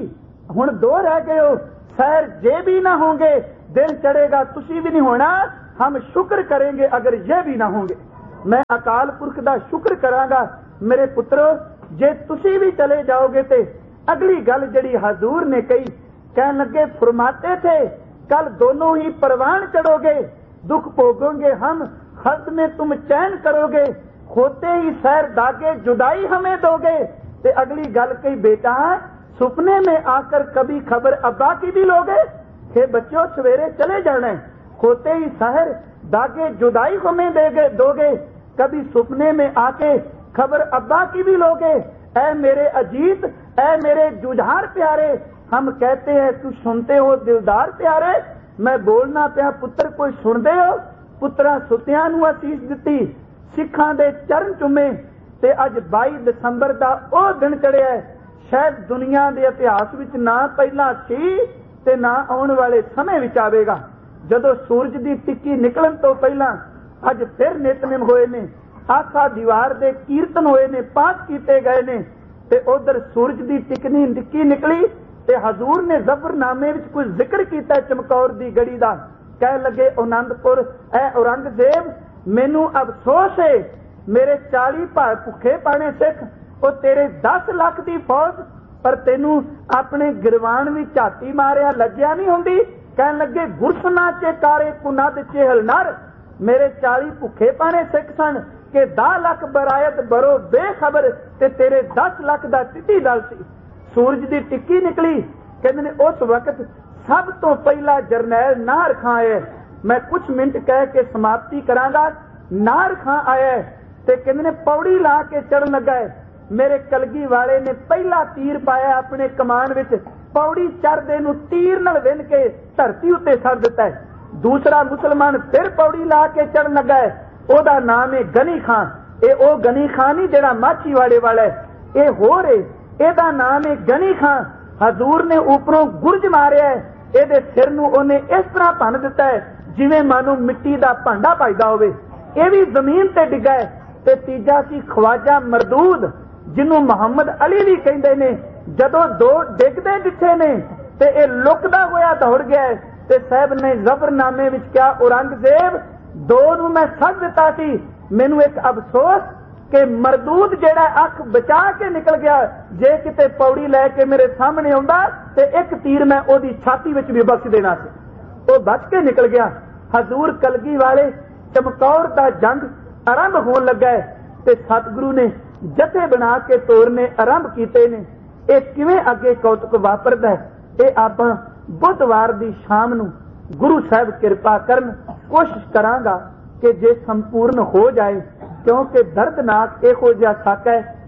हुण 2 रह गए हो। सैर जे भी ना होंगे दिल चढ़ेगा, तुसी भी नहीं होना। हम शुक्र करेंगे अगर ये भी ना होंगे। मैं अकाल पुरख दा शुक्र करांगा मेरे पुत्रो, जे तुसी भी चले जाओगे ते अगली गल जड़ी हजूर ने कही, कहने लगे फरमाते थे कल दोनों ही परवान चढ़ोगे, दुख भोगोगे हम, हद में तुम चैन करोगे, होते ही सैर दागे जुदाई हमें दोगे। ते अगली गल कही, बेटा सुपने में आकर कभी खबर अब्बा की भी लोगे। हे बच्चों सवेरे चले जाना है, होते ही सहर दागे जुदाई हमें दोगे, कभी सुपने में आके खबर अब्बा की भी लोगे। ऐ मेरे अजीत, ऐ मेरे जुझार प्यारे, हम कहते हैं तू सुनते हो दिलदार प्यारे। मैं बोलना पिया पुत्र कोई सुनते हो। पुत्रा सुतियां नूं असीस दिती, सिखां दे चरण चुमे, ते अज 22 दसंबर दा ओ दिन चढ़िया है, शायद दुनिया दे इतिहास विच ना पहला सी ते ना आउण वाले समय विच आवेगा। जदों सूरज दी टिक्की निकलण तो पहला अज फिर नितनेम होए ने, आखा दीवार दे कीर्तन होए ने, पाठ कीते गए ने, ते उधर सूरज दी टिक्की निकली ते हजूर ने जफरनामे विच कुछ जिक्र कीता चमकौर दी गड़ी दा। कह लगे आनंदपुर, ऐ औरंगजेब मैनू अफसोस है, मेरे 40 भाई भुखे पाने सिख, ओ तेरे 10 लाख दी फौज, पर तेनू अपने गिरवान भी झाती मारिया लज्जा नहीं होंदी। कहन लगे गुरसना चे कारे कुनद चेहल नर, मेरे 40 भुखे पाने सिख सन के 10 लाख बरायत बरो बेखबर, ते तेरे 10 लाख दा टिड्डी दल सी। सूरज दी टिक्की निकली, कहते ने उस वक्त सब तो पहला जरनैल नाहर खां है। मैं कुछ मिनट कह के समाप्ति करांगा। नाहर खां आया ते कहते ने पौड़ी ला के चढ़न लगा है। मेरे कलगी वाले ने पहला तीर पाया अपने कमान विच, पौड़ी चढ़दे नूं तीर नाल विन के धरती उत्ते सड़ दिता है। दूसरा मुसलमान फिर पौड़ी ला के चढ़न लगा है, ओदा नाम है गनी खां। ए ओ गनी खां नहीं जेड़ा माछीवाड़े वाला है, ए होर है, एदा नाम है गनी खां। हजूर ने ऊपरों गुरज मारिया है, एदे सिर नूं ओने इस तरह भन दिता है जिवें मानो मिट्टी दा भांडा पाईदा होवे, ए भी जमीन ते डिगा है। ते तीजा सी ख्वाजा मरदूद, जिन्हों मुहम्मद अली भी कहंदे ने, जदों 2 डिगदे दिखे ने ते ए लुकदा होया दौड़ गया है। ते साहब ने जफरनामे विच क्या, औरंगजेब 2 नूं मैं सद दिता सी, मैनू एक अफसोस कि मरदूद जेड़ा अख बचा के निकल गया, जे किते पौड़ी लैके मेरे सामने आउंदा ते एक तीर मैं ओदी छाती विच भी बख्श देना सी, ओ बच के निकल गया। हजूर कलगी वाले चमकौर दा जंग आरंभ होण लगा है ते सतगुरु ने जथे बना के तोरने आरंभ कीते ने। ये किवें अगे कौतुक वापरदा है, ये आपां बुधवार दी शाम नूं गुरु साहब किरपा करन, कोशिश करांगा कि जे संपूर्ण हो जाए, क्योंकि दर्दनाक इहो जिहा साका है